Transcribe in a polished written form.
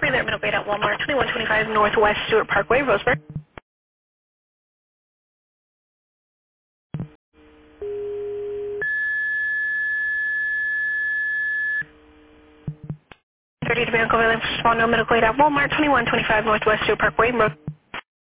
Relay middle gate at Walmart, 2125 Northwest Stewart Parkway, Roseburg. Thirty to Bianco Valley, small no middle gate at Walmart, 2125 Northwest Stewart Parkway, Roseburg.